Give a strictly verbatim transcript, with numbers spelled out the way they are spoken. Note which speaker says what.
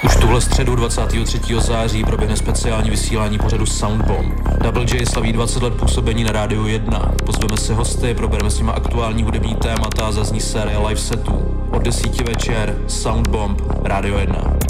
Speaker 1: Už tuhle středu dvacátého třetího září proběhne speciální vysílání pořadu Soundbomb. Double J slaví dvacet let působení na Rádiu jedna. Pozveme si hosty, probereme s nimi aktuální hudební témata a zazní série live setů. Od desíti večer Soundbomb, Rádio jedna.